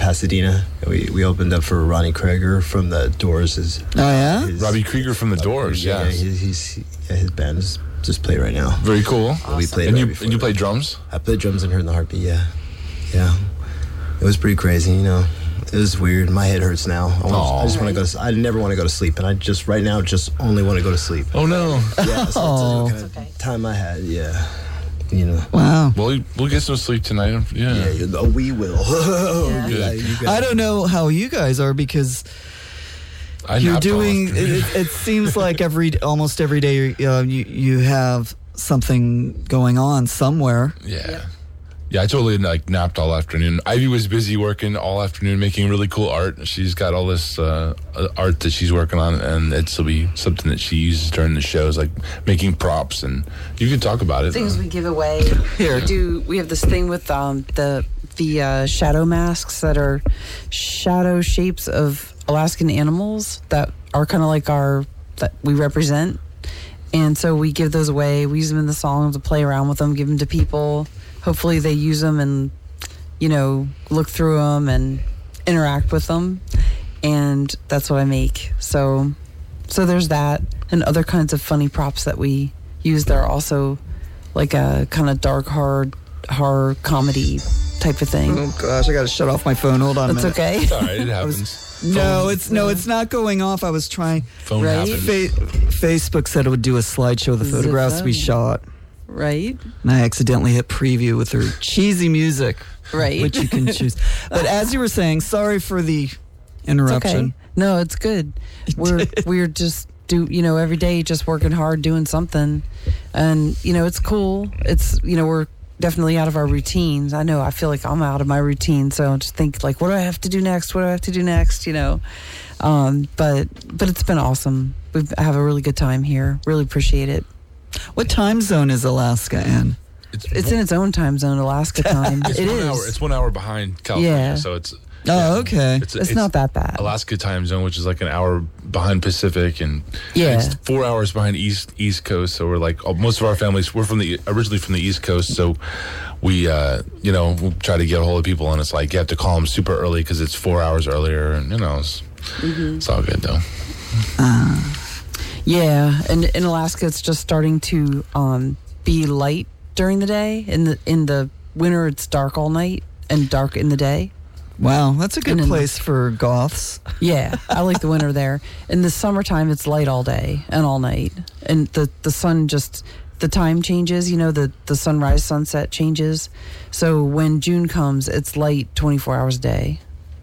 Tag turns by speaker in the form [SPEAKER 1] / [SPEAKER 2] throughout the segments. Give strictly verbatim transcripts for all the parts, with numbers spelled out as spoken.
[SPEAKER 1] Pasadena. We we opened up for Ronnie Krieger from the Doors. His,
[SPEAKER 2] oh yeah,
[SPEAKER 1] his,
[SPEAKER 3] Robbie Krieger from the Doors.
[SPEAKER 1] Yeah,
[SPEAKER 3] Yeah,
[SPEAKER 1] he's, he's yeah, his band is just playing right now.
[SPEAKER 3] very cool.
[SPEAKER 1] Awesome. We played
[SPEAKER 3] and
[SPEAKER 1] right
[SPEAKER 3] you and you play drums.
[SPEAKER 1] I played drums in Hurt in the Heartbeat. Yeah, yeah. It was pretty crazy, you know. It was weird. My head hurts now. I, want, I just want to go to. I never want to go to sleep, and I just right now just only want to go to sleep.
[SPEAKER 3] Oh no!
[SPEAKER 1] Yeah, so
[SPEAKER 2] oh.
[SPEAKER 1] it's the kind of time I had. Yeah, you know.
[SPEAKER 2] Wow.
[SPEAKER 3] Well, we'll get some sleep tonight. Yeah,
[SPEAKER 1] yeah, yeah we will.
[SPEAKER 4] Yeah.
[SPEAKER 1] Yeah, you guys-
[SPEAKER 2] I don't know how you guys are because
[SPEAKER 3] I
[SPEAKER 2] you're
[SPEAKER 3] napped all
[SPEAKER 2] doing.
[SPEAKER 3] afternoon.
[SPEAKER 2] It, it seems like every almost every day uh, you you have something going on somewhere.
[SPEAKER 3] Yeah.
[SPEAKER 4] Yeah.
[SPEAKER 3] Yeah, I totally like napped all afternoon. Ivy was busy working all afternoon, making really cool art. She's got all this uh, art that she's working on, and it'll be something that she uses during the shows, like making props. And you can talk about it.
[SPEAKER 4] Things we give away.
[SPEAKER 2] Here.
[SPEAKER 4] We do we have this thing with um, the the uh, shadow masks that are shadow shapes of Alaskan animals that are kind of like our that we represent, and so we give those away. We use them in the songs to play around with them, give them to people. Hopefully they use them and, you know, look through them and interact with them. And that's what I make. So so there's that and other kinds of funny props that we use. There are also like a kind of dark horror, horror comedy type of thing.
[SPEAKER 2] Oh gosh, I got to shut off my phone. Hold on
[SPEAKER 4] That's
[SPEAKER 2] a minute.
[SPEAKER 4] okay.
[SPEAKER 3] It's all right. It happens.
[SPEAKER 2] No, it's no, it's not going off. I was trying.
[SPEAKER 3] Phone
[SPEAKER 4] Right?
[SPEAKER 3] happens.
[SPEAKER 2] Fa- Facebook said it would do a slideshow of the
[SPEAKER 4] Zip
[SPEAKER 2] photographs we
[SPEAKER 4] them.
[SPEAKER 2] shot,
[SPEAKER 4] Right?
[SPEAKER 2] and I accidentally hit preview with her cheesy music,
[SPEAKER 4] Right.
[SPEAKER 2] which you can choose. But as you were saying, sorry for the
[SPEAKER 4] It's
[SPEAKER 2] interruption.
[SPEAKER 4] okay. No, it's good. We're we're just do you know every day just working hard doing something, and you know it's cool. It's you know we're definitely out of our routines. I know I feel like I'm out of my routine, so I just think like, what do I have to do next? What do I have to do next? You know, um, but but it's been awesome. We have a really good time here. Really appreciate it.
[SPEAKER 2] What time zone is Alaska in?
[SPEAKER 4] It's in its own time zone, Alaska time.
[SPEAKER 3] It's
[SPEAKER 4] It
[SPEAKER 3] one
[SPEAKER 4] is.
[SPEAKER 3] hour. It's one hour behind California,
[SPEAKER 4] Yeah.
[SPEAKER 3] so it's
[SPEAKER 2] Oh, okay.
[SPEAKER 3] it's,
[SPEAKER 4] It's not that bad.
[SPEAKER 3] Alaska time zone, which is like an hour behind Pacific, and
[SPEAKER 4] Yeah.
[SPEAKER 3] it's four hours behind East East Coast. So we're like oh, most of our families. We're from the originally from the East Coast, so we uh, you know we try to get a hold of people, and it's like you have to call them super early because it's four hours earlier, and you know it's,
[SPEAKER 4] Mm-hmm.
[SPEAKER 3] it's all good though.
[SPEAKER 4] Yeah, and in Alaska, it's just starting to um, be light during the day. In the in the winter, it's dark all night and dark in the day.
[SPEAKER 2] Wow, that's a good
[SPEAKER 4] And in-
[SPEAKER 2] place for goths.
[SPEAKER 4] Yeah, I like the winter there. In the summertime, it's light all day and all night, and the the sun just the time changes. You know, the the sunrise sunset changes. So when June comes, it's light twenty-four hours a day.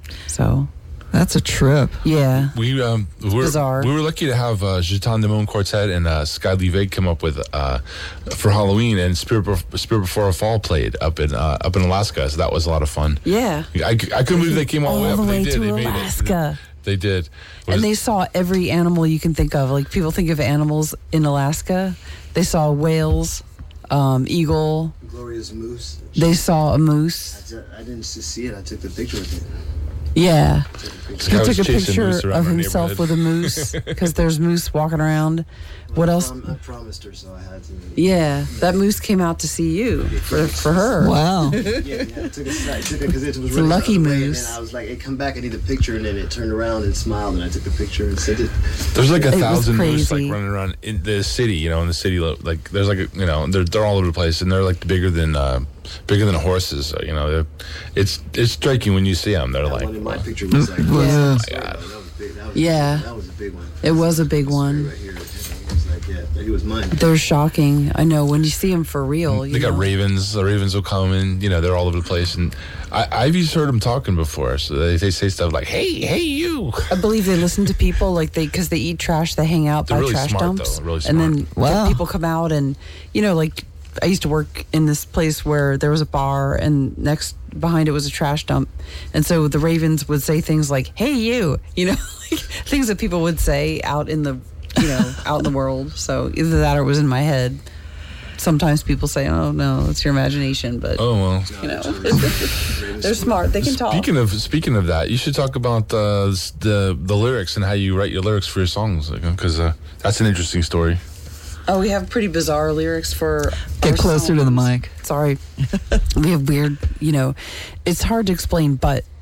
[SPEAKER 4] So
[SPEAKER 2] That's a trip.
[SPEAKER 4] yeah.
[SPEAKER 3] We um we were,
[SPEAKER 4] bizarre.
[SPEAKER 3] we were lucky to have uh, Jetan Demone Quartet and uh, Sky Lee Veg come up with uh, for Halloween, and Spirit Bef- Spirit Before a Fall played up in uh, up in Alaska, so that was a lot of fun.
[SPEAKER 4] Yeah.
[SPEAKER 3] I, I couldn't believe they came all,
[SPEAKER 4] All
[SPEAKER 3] the way up.
[SPEAKER 4] the
[SPEAKER 3] but
[SPEAKER 4] way
[SPEAKER 3] they did.
[SPEAKER 4] to
[SPEAKER 3] They made
[SPEAKER 4] Alaska.
[SPEAKER 3] it. They did. It was-
[SPEAKER 4] And they saw every animal you can think of. Like people think of animals in Alaska. They saw whales, um, eagle.
[SPEAKER 1] Gloria's moose.
[SPEAKER 4] They saw a moose.
[SPEAKER 1] I, ju- I didn't just see it. I took the picture with it.
[SPEAKER 4] Yeah.
[SPEAKER 3] This
[SPEAKER 4] He
[SPEAKER 3] guy was
[SPEAKER 4] took a
[SPEAKER 3] chasing
[SPEAKER 4] picture
[SPEAKER 3] moose around
[SPEAKER 4] of
[SPEAKER 3] our
[SPEAKER 4] himself
[SPEAKER 3] neighborhood.
[SPEAKER 4] with a moose because there's moose walking around. What
[SPEAKER 1] I
[SPEAKER 4] else?
[SPEAKER 1] prom- I promised her, so I had to.
[SPEAKER 4] Yeah, that moose came out to see you for for her.
[SPEAKER 2] Wow.
[SPEAKER 1] Yeah, yeah. I took it. I took it because it was
[SPEAKER 4] It's a
[SPEAKER 1] running
[SPEAKER 4] lucky
[SPEAKER 1] the other way,
[SPEAKER 4] moose.
[SPEAKER 1] And then I was like, "Hey, come back! I need a picture." And then it turned around and smiled, and I took the picture and sent it.
[SPEAKER 3] There's like a
[SPEAKER 4] It was
[SPEAKER 3] thousand moose like
[SPEAKER 4] crazy.
[SPEAKER 3] running around in the city, you know, in the city. Like there's like a, you know, they're they're all over the place, and they're like bigger than uh, bigger than horses. So, you know, they're- it's it's striking when you see them. They're
[SPEAKER 1] That
[SPEAKER 3] like,
[SPEAKER 1] one in my picture was like,
[SPEAKER 2] Yeah.
[SPEAKER 4] Yeah.
[SPEAKER 1] Sorry, that was big. That was,
[SPEAKER 4] Yeah.
[SPEAKER 1] that was a big one.
[SPEAKER 4] It was a big one.
[SPEAKER 1] Right here. It was like, yeah, it was mine.
[SPEAKER 4] They're shocking. I know when you see them for real. You
[SPEAKER 3] they got
[SPEAKER 4] know.
[SPEAKER 3] ravens. The ravens will come and you know they're all over the place. And I, I've just heard them talking before, so they, they say stuff like, "Hey, hey, you."
[SPEAKER 4] I believe they listen to people like they because they eat trash. They hang out
[SPEAKER 3] They're
[SPEAKER 4] by
[SPEAKER 3] really
[SPEAKER 4] trash
[SPEAKER 3] smart,
[SPEAKER 4] dumps,
[SPEAKER 3] though, really
[SPEAKER 4] and then
[SPEAKER 2] Wow.
[SPEAKER 4] people come out and you know like I used to work in this place where there was a bar and next behind it was a trash dump, and so the ravens would say things like "Hey, you," you know, like, things that people would say out in the you know out in the world. So either that or it was in my head. Sometimes people say, "Oh no, it's your imagination," but
[SPEAKER 3] Oh well.
[SPEAKER 4] you know they're smart. They can talk.
[SPEAKER 3] Speaking of speaking of that, you should talk about uh, s- the the lyrics and how you write your lyrics for your songs, because uh, that's an interesting story.
[SPEAKER 4] Oh, we have pretty bizarre lyrics for.
[SPEAKER 2] Get
[SPEAKER 4] our
[SPEAKER 2] closer to the
[SPEAKER 4] songs.
[SPEAKER 2] mic.
[SPEAKER 4] Sorry. We have weird, you know, it's hard to explain, but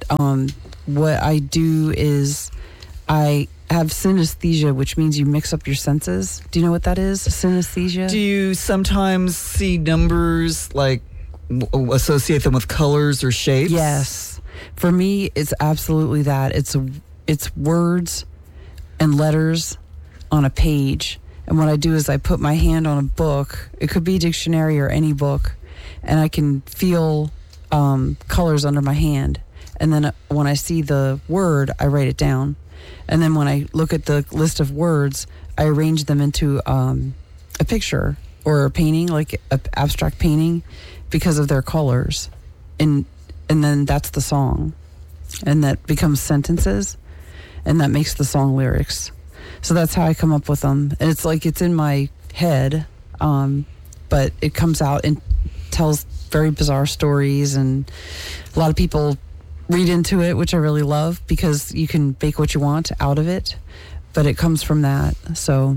[SPEAKER 4] um, what I do is I have synesthesia, which means you mix up your senses. Do you know what that is? Synesthesia?
[SPEAKER 2] Do you sometimes see numbers, like w- associate them with colors or shapes?
[SPEAKER 4] Yes. For me, it's absolutely that. It's it's words and letters on a page. And what I do is I put my hand on a book. It could be a dictionary or any book. And I can feel um, colors under my hand. And then when I see the word, I write it down. And then when I look at the list of words, I arrange them into um, a picture or a painting, like an abstract painting, because of their colors. And and then that's the song. And that becomes sentences. And that makes the song lyrics. So that's how I come up with them. And it's like it's in my head, um, but it comes out and tells very bizarre stories. And a lot of people read into it, which I really love, because you can make what you want out of it, but it comes from that. So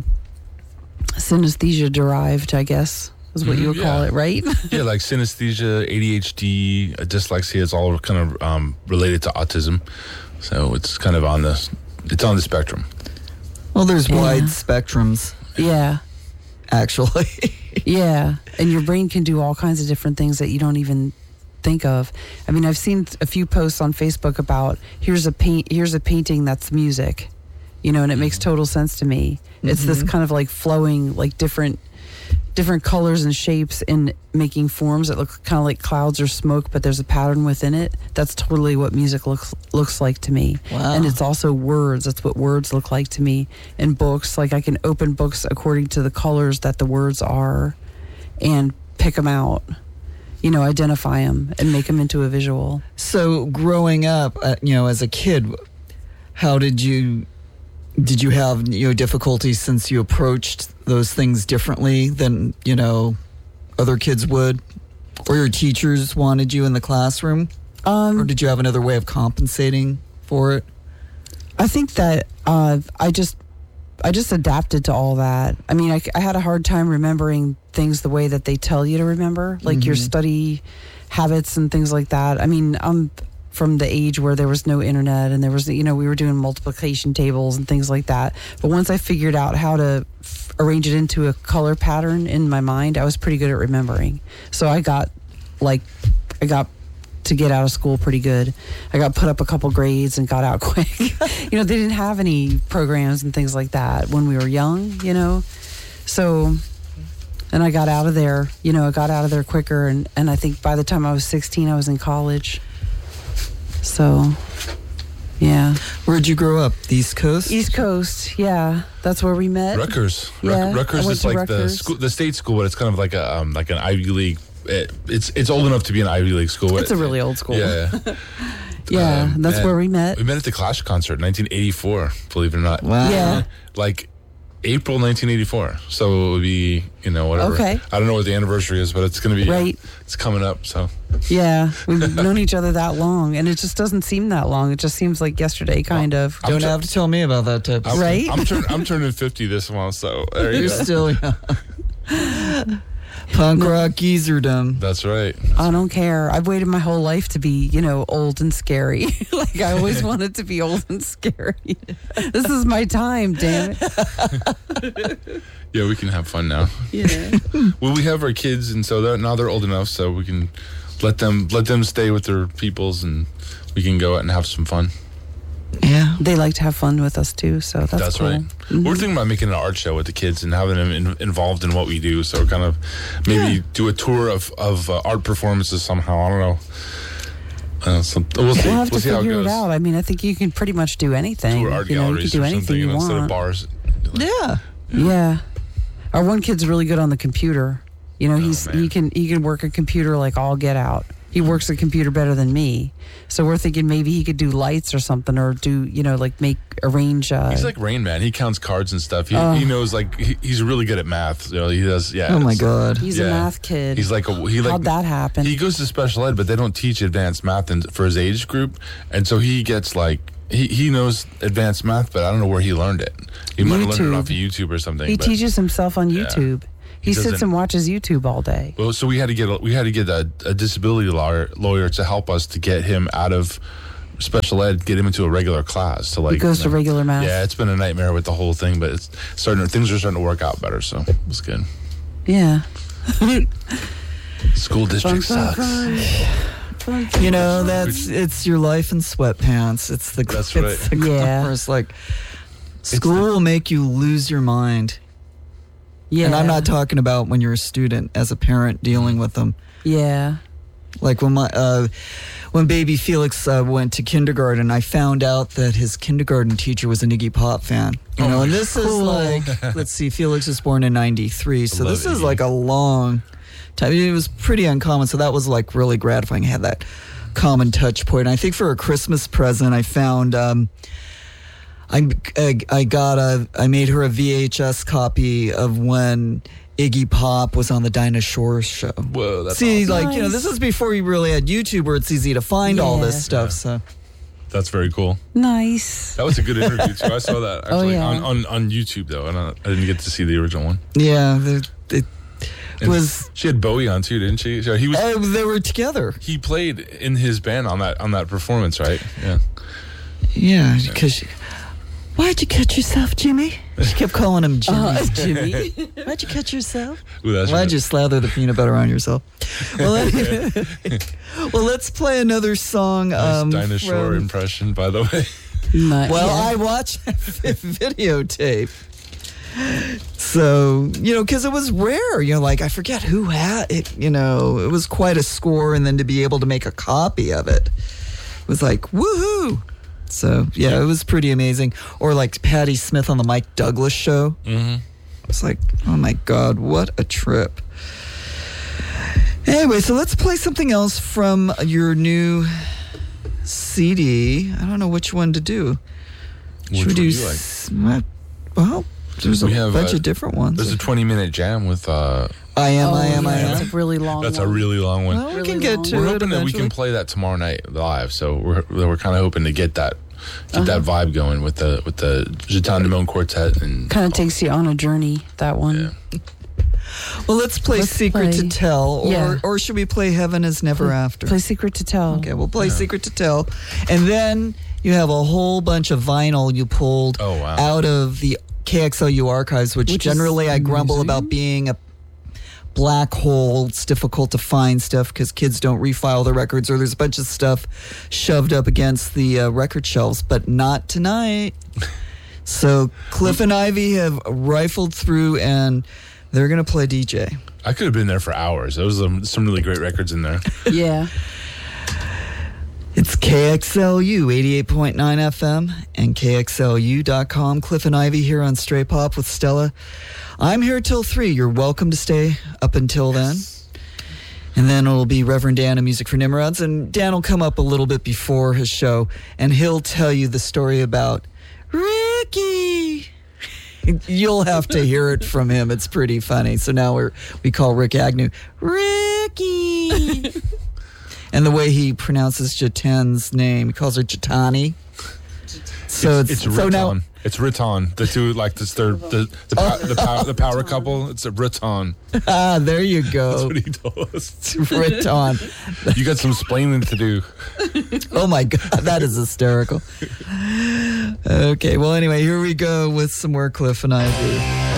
[SPEAKER 4] synesthesia derived, I guess, is what
[SPEAKER 3] Mhm,
[SPEAKER 4] you would
[SPEAKER 3] yeah.
[SPEAKER 4] call it, right?
[SPEAKER 3] Yeah, like synesthesia, A D H D, uh, dyslexia. It's all kind of um, related to autism, so it's kind of on the it's on the spectrum.
[SPEAKER 2] Well, there's
[SPEAKER 4] Yeah.
[SPEAKER 2] wide spectrums,
[SPEAKER 4] Yeah.
[SPEAKER 2] actually.
[SPEAKER 4] Yeah. And your brain can do all kinds of different things that you don't even think of. I mean, I've seen a few posts on Facebook about here's a paint, here's a painting that's music, you know, and it makes total sense to me. It's this kind of like flowing, like different, different colors and shapes in making forms that look kind of like clouds or smoke, but there's a pattern within it. That's totally what music looks looks like to me.
[SPEAKER 2] Wow.
[SPEAKER 4] And it's also words. That's what words look like to me in books. Like I can open books according to the colors that the words are, and pick them out. You know, identify them and make them into a visual.
[SPEAKER 2] So growing up, uh, you know, as a kid, how did you, did you have, you know, difficulties since you approached those things differently than, you know, other kids would? Or your teachers wanted you in the classroom?
[SPEAKER 4] Um,
[SPEAKER 2] Or did you have another way of compensating for it?
[SPEAKER 4] I think that uh, I just I just adapted to all that. I mean, I, I had a hard time remembering things the way that they tell you to remember, like your study habits and things like that. I mean, I'm from the age where there was no internet and there was, you know, we were doing multiplication tables and things like that. But once I figured out how to f- arrange it into a color pattern in my mind, I was pretty good at remembering. So I got like, I got to get out of school pretty good. I got put up a couple grades and got out quick. You know, they didn't have any programs and things like that when we were young, you know. So, and I got out of there, you know, I got out of there quicker. And, and I think by the time I was sixteen, I was in college. So, yeah.
[SPEAKER 2] Where'd you grow up? The East Coast?
[SPEAKER 4] East Coast, yeah. That's where we met.
[SPEAKER 3] Rutgers.
[SPEAKER 4] Yeah,
[SPEAKER 3] Ruck- Rutgers
[SPEAKER 4] I went
[SPEAKER 3] is
[SPEAKER 4] to
[SPEAKER 3] like the
[SPEAKER 4] Rutgers.
[SPEAKER 3] school, the state school, but it's kind of like a um, like an Ivy League. It, it's it's old enough to be an Ivy League school.
[SPEAKER 4] It's a really old school.
[SPEAKER 3] Yeah.
[SPEAKER 4] Yeah,
[SPEAKER 3] Um,
[SPEAKER 4] that's
[SPEAKER 3] and
[SPEAKER 4] where we met.
[SPEAKER 3] We met at the Clash concert in nineteen eighty-four, believe it or not.
[SPEAKER 2] Wow.
[SPEAKER 4] Yeah.
[SPEAKER 3] Like April nineteen eighty-four. So it would be, you know, whatever.
[SPEAKER 4] Okay.
[SPEAKER 3] I don't know what the anniversary is, but it's going to be,
[SPEAKER 4] Right.
[SPEAKER 3] it's coming up. So
[SPEAKER 4] Yeah, we've known each other that long, and it just doesn't seem that long. It just seems like yesterday, kind of.
[SPEAKER 3] I'm
[SPEAKER 2] Don't
[SPEAKER 3] tr-
[SPEAKER 2] have to tell me about that type of
[SPEAKER 3] I'm,
[SPEAKER 4] Right?
[SPEAKER 3] I'm, turn, I'm turning fifty this month. So there you
[SPEAKER 2] You're
[SPEAKER 3] go.
[SPEAKER 2] still young. Punk rock geezerdom.
[SPEAKER 3] That's right.
[SPEAKER 4] I don't care. I've waited my whole life to be, you know, old and scary. Like I always wanted to be old and scary. This is my time, damn it.
[SPEAKER 3] Yeah, we can have fun now.
[SPEAKER 4] Yeah.
[SPEAKER 3] Well, we have our kids, and so they're, now they're old enough, so we can let them let them stay with their peoples, and we can go out and have some fun.
[SPEAKER 2] Yeah.
[SPEAKER 4] They like to have fun with us too, so that's,
[SPEAKER 3] That's
[SPEAKER 4] cool.
[SPEAKER 3] right.
[SPEAKER 4] Mhm.
[SPEAKER 3] We're thinking about making an art show with the kids and having them in, involved in what we do. So kind of maybe
[SPEAKER 4] Yeah.
[SPEAKER 3] do a tour of of uh, art performances somehow. I don't know. Uh, some, we'll see.
[SPEAKER 4] We'll have
[SPEAKER 3] we'll
[SPEAKER 4] to
[SPEAKER 3] see how it
[SPEAKER 4] figure
[SPEAKER 3] goes.
[SPEAKER 4] it out. I mean, I think you can pretty much do anything.
[SPEAKER 3] Tour art
[SPEAKER 4] you know, you
[SPEAKER 3] galleries
[SPEAKER 4] can do
[SPEAKER 3] or
[SPEAKER 4] anything
[SPEAKER 3] something,
[SPEAKER 4] you
[SPEAKER 3] you know,
[SPEAKER 4] want.
[SPEAKER 3] instead of bars.
[SPEAKER 2] Yeah.
[SPEAKER 4] Yeah. Our one kid's really good on the computer. You know, he's
[SPEAKER 3] man.
[SPEAKER 4] he can he can work a computer like all get out. He works a computer better than me. So we're thinking maybe he could do lights or something, or do, you know, like make arrange. Uh,
[SPEAKER 3] He's like Rain Man. He counts cards and stuff. He,
[SPEAKER 4] Oh.
[SPEAKER 3] he knows like he, he's really good at math. You know, he does. Yeah.
[SPEAKER 2] Oh my
[SPEAKER 3] it's-
[SPEAKER 2] God.
[SPEAKER 4] he's
[SPEAKER 3] yeah.
[SPEAKER 4] a math kid.
[SPEAKER 3] He's like a he like
[SPEAKER 4] How'd that happen?
[SPEAKER 3] He goes to special ed, but they don't teach advanced math in, for his age group, and so he gets like he, he knows advanced math, but I don't know where he learned it. He might have learned it
[SPEAKER 4] YouTube.
[SPEAKER 3] off of YouTube or something.
[SPEAKER 4] he
[SPEAKER 3] but,
[SPEAKER 4] teaches himself on
[SPEAKER 3] Yeah.
[SPEAKER 4] YouTube. He,
[SPEAKER 3] He
[SPEAKER 4] sits
[SPEAKER 3] doesn't-
[SPEAKER 4] and watches YouTube all day.
[SPEAKER 3] Well, so we had to get a, we had to get a, a disability lawyer lawyer to help us to get him out of special ed, get him into a regular class. To like
[SPEAKER 4] He goes
[SPEAKER 3] you
[SPEAKER 4] to
[SPEAKER 3] know,
[SPEAKER 4] regular math.
[SPEAKER 3] Yeah, it's been a nightmare with the whole thing, but it's starting. Things are starting to work out better, so it's good.
[SPEAKER 4] Yeah.
[SPEAKER 3] School district
[SPEAKER 4] Fun, fun,
[SPEAKER 3] sucks.
[SPEAKER 2] You know, that's it's your life in sweatpants. It's the
[SPEAKER 3] That's
[SPEAKER 2] it's
[SPEAKER 3] right.
[SPEAKER 2] the
[SPEAKER 4] Yeah.
[SPEAKER 2] glamorous, like school will make you lose your mind.
[SPEAKER 4] Yeah.
[SPEAKER 2] And I'm not talking about when you're a student, as a parent dealing with them.
[SPEAKER 4] Yeah.
[SPEAKER 2] Like when my uh, when baby Felix uh, went to kindergarten, I found out that his kindergarten teacher was an Iggy Pop fan. You know, and this is like, let's see, Felix was born in ninety-three, so
[SPEAKER 3] I love
[SPEAKER 2] this is
[SPEAKER 3] Iggy.
[SPEAKER 2] like a long time. It was pretty uncommon, so that was like really gratifying. I had that common touch point. I think for a Christmas present, I found. Um, I, I I got a I made her a V H S copy of when Iggy Pop was on the Dinah Shore show.
[SPEAKER 3] Whoa, that's
[SPEAKER 2] See,
[SPEAKER 3] awesome.
[SPEAKER 2] like, you know, this is before you really had YouTube where it's easy to find all
[SPEAKER 4] Yeah.
[SPEAKER 2] this stuff. So,
[SPEAKER 3] That's very cool.
[SPEAKER 4] Nice.
[SPEAKER 3] That was a good interview too. I saw that
[SPEAKER 4] Oh,
[SPEAKER 3] actually
[SPEAKER 4] yeah.
[SPEAKER 3] on, on on YouTube though, and I, I didn't get to see the original one.
[SPEAKER 2] yeah, the, it
[SPEAKER 3] And
[SPEAKER 2] was.
[SPEAKER 3] she had Bowie on too, didn't she? So he was.
[SPEAKER 2] Oh, they were together.
[SPEAKER 3] He played in his band on that on that performance, right? Yeah.
[SPEAKER 2] Yeah, because. She, Why'd you cut yourself, Jimmy? She kept calling him Jimmy.
[SPEAKER 4] Uh, Jimmy.
[SPEAKER 2] Why'd you cut yourself?
[SPEAKER 3] Ooh, that's
[SPEAKER 2] Why'd
[SPEAKER 3] right.
[SPEAKER 2] you slather the peanut butter on yourself? Well, well let's play another song.
[SPEAKER 3] Nice
[SPEAKER 2] Um,
[SPEAKER 3] Dinah Shore
[SPEAKER 2] from-
[SPEAKER 3] impression, by the way.
[SPEAKER 4] Not
[SPEAKER 2] Well,
[SPEAKER 4] yet.
[SPEAKER 2] I watched that videotape. So, you know, because it was rare, you know, like I forget who had it, you know, it was quite a score. And then to be able to make a copy of it was like, woohoo. So, yeah, it was pretty amazing. Or like Patti Smith on the Mike Douglas show.
[SPEAKER 3] Mm-hmm.
[SPEAKER 2] It's like, oh my God, what a trip. Anyway, so let's play something else from your new C D. I don't know which one to do.
[SPEAKER 3] Which
[SPEAKER 2] Should we
[SPEAKER 3] would
[SPEAKER 2] do?
[SPEAKER 3] you like?
[SPEAKER 2] s- what- Well, there's a
[SPEAKER 3] We have,
[SPEAKER 2] bunch
[SPEAKER 3] uh,
[SPEAKER 2] of different ones.
[SPEAKER 3] There's a twenty minute jam with. uh
[SPEAKER 2] I am,
[SPEAKER 4] Oh,
[SPEAKER 2] I am, I
[SPEAKER 4] yeah,
[SPEAKER 2] am.
[SPEAKER 4] That's a really long
[SPEAKER 3] That's
[SPEAKER 4] one.
[SPEAKER 3] a really long one.
[SPEAKER 2] Well, we
[SPEAKER 4] really
[SPEAKER 2] can get
[SPEAKER 4] long.
[SPEAKER 2] to
[SPEAKER 3] We're
[SPEAKER 2] it
[SPEAKER 3] hoping that we
[SPEAKER 2] eventually.
[SPEAKER 3] can play that tomorrow night live. So we're we're kind of hoping to get that get
[SPEAKER 2] Uh-huh.
[SPEAKER 3] that vibe going with the with the Jetan Damone Quartet and
[SPEAKER 4] Kind of takes you on a journey, that one.
[SPEAKER 3] Yeah.
[SPEAKER 2] Well, let's play
[SPEAKER 4] Let's
[SPEAKER 2] Secret
[SPEAKER 4] play-
[SPEAKER 2] to Tell, or
[SPEAKER 4] Yeah.
[SPEAKER 2] or should we play Heaven is Never After?
[SPEAKER 4] Play Secret to Tell.
[SPEAKER 2] Okay, we'll play Secret to Tell, and then you have a whole bunch of vinyl you pulled
[SPEAKER 3] Oh, wow.
[SPEAKER 2] out of the K X L U archives, which,
[SPEAKER 4] Which is
[SPEAKER 2] generally I grumble
[SPEAKER 4] amazing.
[SPEAKER 2] about being a black hole. It's difficult to find stuff because kids don't refile their records, or there's a bunch of stuff shoved up against the uh, record shelves, but not tonight. So Cliff and Ivy have rifled through, and they're going to play D J.
[SPEAKER 3] I could have been there for hours. There was um, some really great records in there.
[SPEAKER 4] Yeah.
[SPEAKER 2] It's K X L U eighty-eight point nine F M and K X L U dot com. Cliff and Ivy here on Stray Pop with Stella. I'm here till three. You're welcome to stay up until then. And then it'll be Reverend Dan and Music for Nimrods. And Dan will come up a little bit before his show, and he'll tell you the story about Ricky. You'll have to hear it from him. It's pretty funny. So now we're we call Rick Agnew Ricky. And the way he pronounces Jatan's name, he calls her Jatani. So it's,
[SPEAKER 3] it's
[SPEAKER 2] so now
[SPEAKER 3] Riton. It's Riton. The two like this. They're the the, pow- the, pow- the power couple. It's a Riton.
[SPEAKER 2] ah, there you
[SPEAKER 3] That's
[SPEAKER 2] go.
[SPEAKER 3] what he told us.
[SPEAKER 2] Riton.
[SPEAKER 3] You got some splaining to do.
[SPEAKER 2] Oh my God, that is hysterical. Okay, well anyway, here we go with some more Cliff and Ivy.